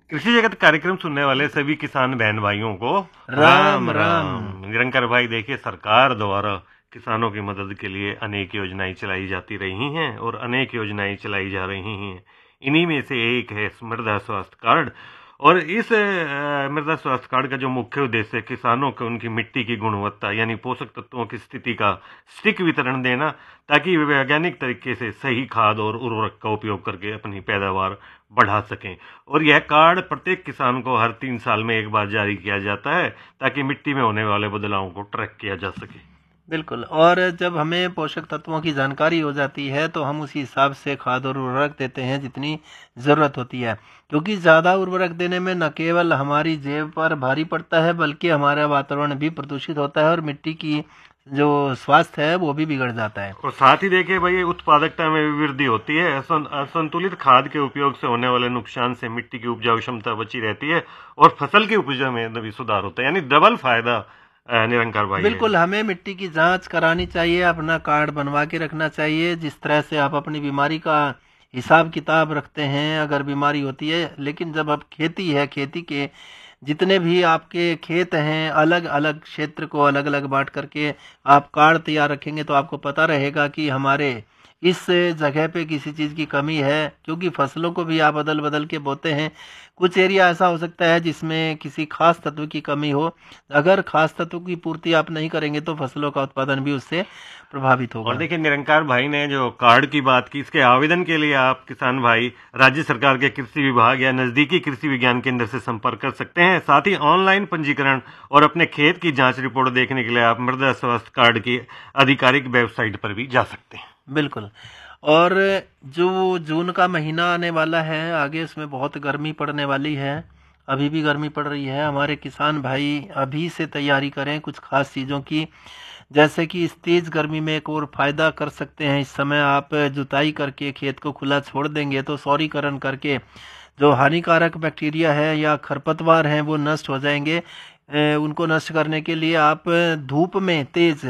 कृषि जगत कार्यक्रम सुनने वाले सभी किसान बहन भाइयों को राम राम। निरंकार भाई, देखिए सरकार द्वारा किसानों की मदद के लिए अनेक योजनाएं चलाई जाती रही हैं और अनेक योजनाएं चलाई जा रही हैं। इन्हीं में से एक है मृदा स्वास्थ्य कार्ड। और इस मृदा स्वास्थ्य कार्ड का जो मुख्य उद्देश्य है किसानों को उनकी मिट्टी की गुणवत्ता यानी पोषक तत्वों की स्थिति का सटीक वितरण देना, ताकि वे वैज्ञानिक तरीके से सही खाद और उर्वरक का उपयोग करके अपनी पैदावार बढ़ा सकें। और यह कार्ड प्रत्येक किसान को हर 3 साल में एक बार जारी किया जाता है, ताकि मिट्टी में होने वाले बदलावों को ट्रैक किया जा सके। बिल्कुल। और जब हमें पोषक तत्वों की जानकारी हो जाती है तो हम उसी हिसाब से खाद और उर्वरक देते हैं जितनी ज़रूरत होती है, क्योंकि ज़्यादा उर्वरक देने में न केवल हमारी जेब पर भारी पड़ता है बल्कि हमारा वातावरण भी प्रदूषित होता है और मिट्टी की जो स्वास्थ्य है वो भी बिगड़ जाता है। और साथ ही देखिए भाई, उत्पादकता में भी वृद्धि होती है। असंतुलित खाद के उपयोग से होने वाले नुकसान से मिट्टी की उपजाऊ क्षमता बची रहती है और फसल की उपज में भी सुधार होता है, यानी डबल फायदा निरंकार भाई है। बिल्कुल, हमें मिट्टी की जांच करानी चाहिए, अपना कार्ड बनवा के रखना चाहिए। जिस तरह से आप अपनी बीमारी का हिसाब किताब रखते हैं अगर बीमारी होती है, लेकिन जब अब खेती है, खेती के जितने भी आपके खेत हैं अलग अलग क्षेत्र को अलग अलग बांट करके आप कार्ड तैयार रखेंगे तो आपको पता रहेगा कि हमारे इस जगह पे किसी चीज़ की कमी है, क्योंकि फसलों को भी आप बदल बदल के बोते हैं। कुछ एरिया ऐसा हो सकता है जिसमें किसी खास तत्व की कमी हो। अगर खास तत्व की पूर्ति आप नहीं करेंगे तो फसलों का उत्पादन भी उससे प्रभावित और होगा। देखिए निरंकार भाई ने जो कार्ड की बात की, इसके आवेदन के लिए आप किसान भाई राज्य सरकार के कृषि विभाग या नजदीकी कृषि विज्ञान केंद्र से संपर्क कर सकते हैं। साथ ही ऑनलाइन पंजीकरण और अपने खेत की जांच रिपोर्ट देखने के लिए आप मृदा स्वास्थ्य कार्ड की आधिकारिक वेबसाइट पर भी जा सकते हैं। बिल्कुल। और जो जून का महीना आने वाला है आगे, उसमें बहुत गर्मी पड़ने वाली है। अभी भी गर्मी पड़ रही है। हमारे किसान भाई अभी से तैयारी करें कुछ खास चीज़ों की, जैसे कि इस तेज़ गर्मी में एक और फ़ायदा कर सकते हैं। इस समय आप जुताई करके खेत को खुला छोड़ देंगे तो सौरीकरण करके जो हानिकारक बैक्टीरिया है या खरपतवार हैं वो नष्ट हो जाएंगे। उनको नष्ट करने के लिए आप धूप में तेज़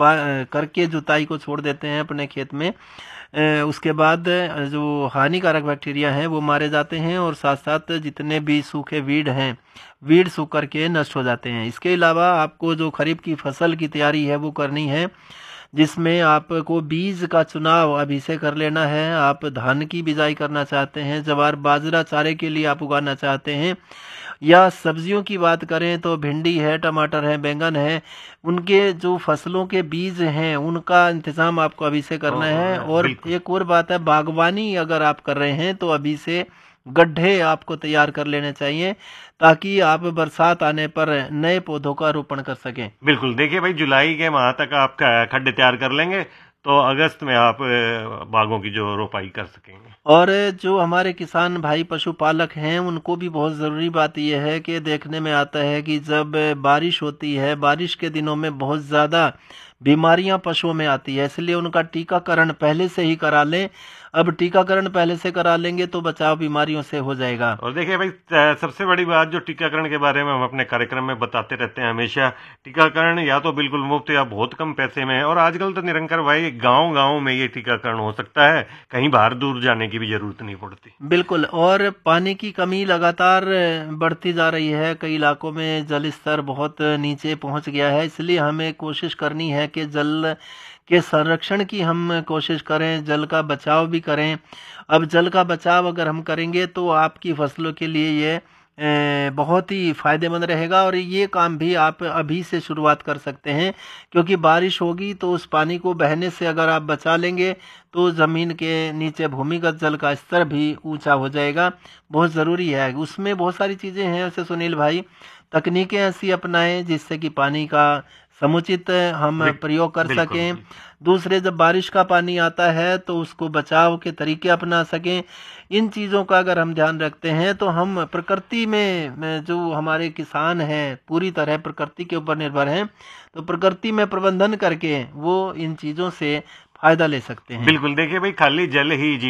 करके जुताई को छोड़ देते हैं अपने खेत में। उसके बाद जो हानिकारक बैक्टीरिया हैं वो मारे जाते हैं और साथ साथ जितने भी सूखे वीड सूख करके नष्ट हो जाते हैं। इसके अलावा आपको जो खरीफ की फसल की तैयारी है वो करनी है, जिसमें आपको बीज का चुनाव अभी से कर लेना है। आप धान की बिजाई करना चाहते हैं, ज्वार बाजरा चारे के लिए आप उगाना चाहते हैं, या सब्जियों की बात करें तो भिंडी है, टमाटर है, बैंगन है, उनके जो फसलों के बीज हैं उनका इंतज़ाम आपको अभी से करना है। और एक और बात है, बागवानी अगर आप कर रहे हैं तो अभी से गड्ढे आपको तैयार कर लेने चाहिए ताकि आप बरसात आने पर नए पौधों का रोपण कर सकें। बिल्कुल, देखिए भाई, जुलाई के माह तक आप खड्डे तैयार कर लेंगे तो अगस्त में आप बागों की जो रोपाई कर सकेंगे। और जो हमारे किसान भाई पशुपालक हैं उनको भी बहुत ज़रूरी बात यह है कि देखने में आता है कि जब बारिश होती है, बारिश के दिनों में बहुत ज़्यादा बीमारियां पशुओं में आती है, इसलिए उनका टीकाकरण पहले से ही करा लें। अब टीकाकरण पहले से करा लेंगे तो बचाव बीमारियों से हो जाएगा। और देखिए भाई, सबसे बड़ी बात जो टीकाकरण के बारे में हम अपने कार्यक्रम में बताते रहते हैं हमेशा, टीकाकरण या तो बिल्कुल मुफ्त या बहुत कम पैसे में है। और आजकल तो निरंकार भाई गांव गांव में ये टीकाकरण हो सकता है, कहीं बाहर दूर जाने की भी जरूरत नहीं पड़ती। बिल्कुल। और पानी की कमी लगातार बढ़ती जा रही है, कई इलाकों में जल स्तर बहुत नीचे पहुंच गया है, इसलिए हमें कोशिश करनी है कि जल के संरक्षण की हम कोशिश करें, जल का बचाव भी करें। अब जल का बचाव अगर हम करेंगे तो आपकी फसलों के लिए ये बहुत ही फ़ायदेमंद रहेगा। और ये काम भी आप अभी से शुरुआत कर सकते हैं, क्योंकि बारिश होगी तो उस पानी को बहने से अगर आप बचा लेंगे तो ज़मीन के नीचे भूमिगत जल का स्तर भी ऊंचा हो जाएगा। बहुत ज़रूरी है। उसमें बहुत सारी चीज़ें हैं वैसे सुनील भाई, तकनीकें ऐसी अपनाएं जिससे कि पानी का समुचित हम प्रयोग कर सकें। दूसरे, जब बारिश का पानी आता है तो उसको बचाव के तरीके अपना सकें। इन चीज़ों का अगर हम ध्यान रखते हैं तो हम प्रकृति में जो हमारे किसान हैं पूरी तरह प्रकृति के ऊपर निर्भर हैं, तो प्रकृति में प्रबंधन करके वो इन चीज़ों से फ़ायदा ले सकते हैं। बिल्कुल, देखिए भाई, खाली जल ही